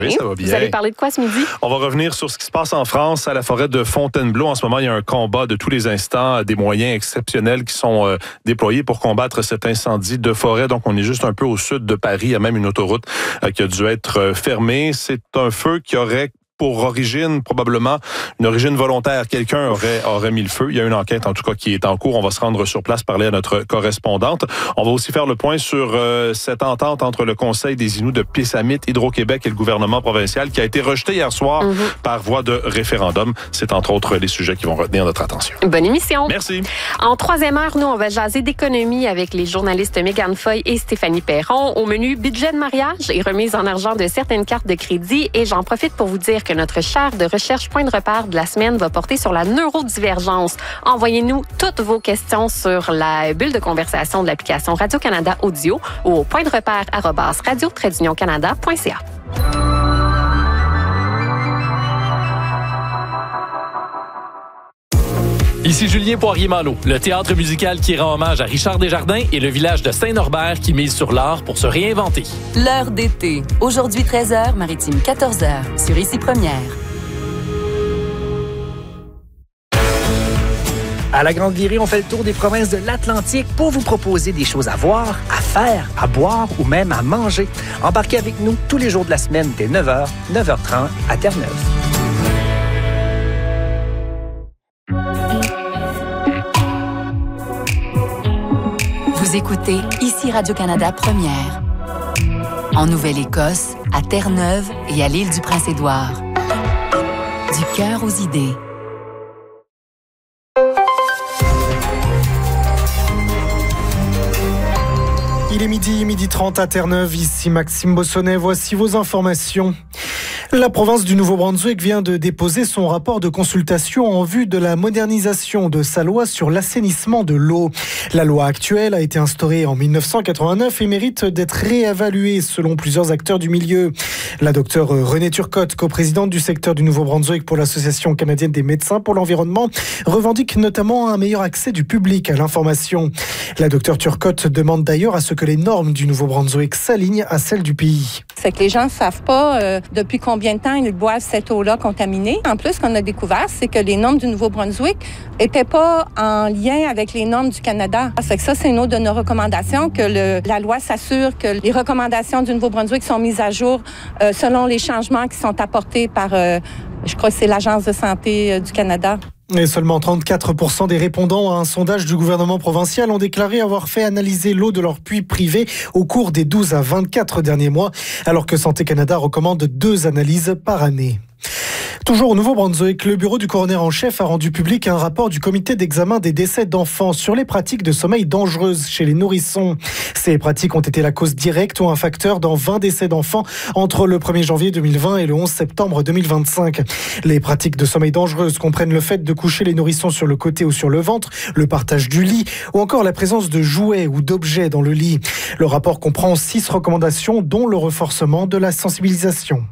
Oui, ça va bien. Vous allez parler de quoi ce midi? On va revenir sur ce qui se passe en France, à la forêt de Fontainebleau. En ce moment, il y a un combat de tous les instants, des moyens exceptionnels qui sont déployés pour combattre cet incendie de forêt. Donc, on est juste un peu au sud de Paris. Il y a même une autoroute qui a dû être fermée. C'est un feu qui aurait pour origine, probablement, une origine volontaire. Quelqu'un aurait mis le feu. Il y a une enquête, en tout cas, qui est en cours. On va se rendre sur place, parler à notre correspondante. On va aussi faire le point sur cette entente entre le Conseil des Inuits de Pessamit, Hydro-Québec et le gouvernement provincial qui a été rejetée hier soir par voie de référendum. C'est entre autres les sujets qui vont retenir notre attention. Bonne émission. Merci. En troisième heure, nous, on va jaser d'économie avec les journalistes Mégane Foy et Stéphanie Perron. Au menu, budget de mariage et remise en argent de certaines cartes de crédit. Et j'en profite pour vous dire que notre chaire de recherche point de repère de la semaine va porter sur la neurodivergence. Envoyez-nous toutes vos questions sur la bulle de conversation de l'application Radio-Canada Audio ou au point de repère @radio-canada.ca. Ici Julien Poirier-Malo, le théâtre musical qui rend hommage à Richard Desjardins et le village de Saint-Norbert qui mise sur l'art pour se réinventer. L'heure d'été. Aujourd'hui 13h, maritime 14h, sur Ici Première. À la Grande Virée, on fait le tour des provinces de l'Atlantique pour vous proposer des choses à voir, à faire, à boire ou même à manger. Embarquez avec nous tous les jours de la semaine dès 9h, 9h30 à Terre-Neuve. Vous écoutez Ici Radio-Canada Première. En Nouvelle-Écosse, à Terre-Neuve et à l'île du Prince-Édouard. Du cœur aux idées. Il est midi 30 à Terre-Neuve. Ici Maxime Bossonnet. Voici vos informations. La province du Nouveau-Brunswick vient de déposer son rapport de consultation en vue de la modernisation de sa loi sur l'assainissement de l'eau. La loi actuelle a été instaurée en 1989 et mérite d'être réévaluée selon plusieurs acteurs du milieu. La docteure Renée Turcotte, coprésidente du secteur du Nouveau-Brunswick pour l'Association canadienne des médecins pour l'environnement, revendique notamment un meilleur accès du public à l'information. La docteure Turcotte demande d'ailleurs à ce que les normes du Nouveau-Brunswick s'alignent à celles du pays. C'est que les gens ne savent pas depuis combien de temps ils boivent cette eau-là contaminée. En plus, ce qu'on a découvert, c'est que les normes du Nouveau-Brunswick n'étaient pas en lien avec les normes du Canada. Ça fait que ça, c'est une autre de nos recommandations, que la loi s'assure que les recommandations du Nouveau-Brunswick sont mises à jour selon les changements qui sont apportés par, je crois que c'est l'Agence de santé du Canada. Et seulement 34% des répondants à un sondage du gouvernement provincial ont déclaré avoir fait analyser l'eau de leur puits privé au cours des 12 à 24 derniers mois, alors que Santé Canada recommande 2 analyses par année. Toujours au Nouveau-Brunswick, le bureau du coroner en chef a rendu public un rapport du comité d'examen des décès d'enfants sur les pratiques de sommeil dangereuses chez les nourrissons. Ces pratiques ont été la cause directe ou un facteur dans 20 décès d'enfants entre le 1er janvier 2020 et le 11 septembre 2025. Les pratiques de sommeil dangereuses comprennent le fait de coucher les nourrissons sur le côté ou sur le ventre, le partage du lit ou encore la présence de jouets ou d'objets dans le lit. Le rapport comprend 6 recommandations dont le renforcement de la sensibilisation.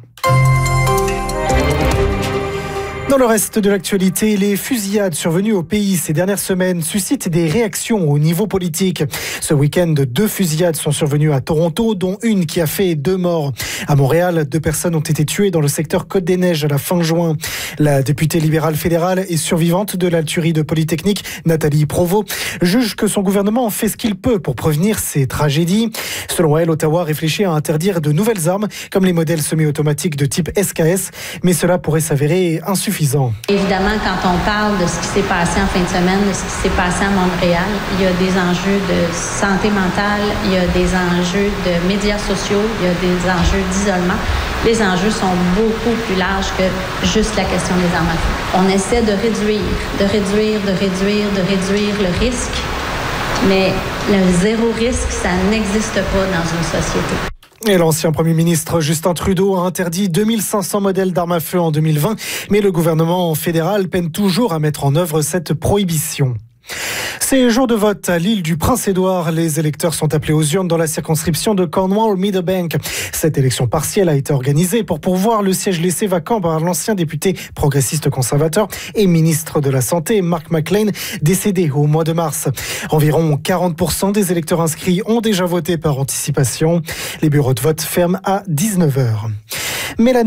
Dans le reste de l'actualité, les fusillades survenues au pays ces dernières semaines suscitent des réactions au niveau politique. Ce week-end, 2 fusillades sont survenues à Toronto, dont une qui a fait 2 morts. À Montréal, 2 personnes ont été tuées dans le secteur Côte-des-Neiges à la fin juin. La députée libérale fédérale et survivante de la tuerie de Polytechnique, Nathalie Provost, juge que son gouvernement fait ce qu'il peut pour prévenir ces tragédies. Selon elle, Ottawa réfléchit à interdire de nouvelles armes, comme les modèles semi-automatiques de type SKS, mais cela pourrait s'avérer insuffisant. Évidemment, quand on parle de ce qui s'est passé en fin de semaine, de ce qui s'est passé à Montréal, il y a des enjeux de santé mentale, il y a des enjeux de médias sociaux, il y a des enjeux d'isolement. Les enjeux sont beaucoup plus larges que juste la question des armes à feu. On essaie de réduire le risque, mais le zéro risque, ça n'existe pas dans une société. Et l'ancien Premier ministre Justin Trudeau a interdit 2500 modèles d'armes à feu en 2020, mais le gouvernement fédéral peine toujours à mettre en œuvre cette prohibition. C'est jour de vote à l'île du Prince-Édouard. Les électeurs sont appelés aux urnes dans la circonscription de Cornwall-Meadowbank. Cette élection partielle a été organisée pour pourvoir le siège laissé vacant par l'ancien député progressiste conservateur et ministre de la Santé, Mark McLean, décédé au mois de mars. Environ 40% des électeurs inscrits ont déjà voté par anticipation. Les bureaux de vote ferment à 19h.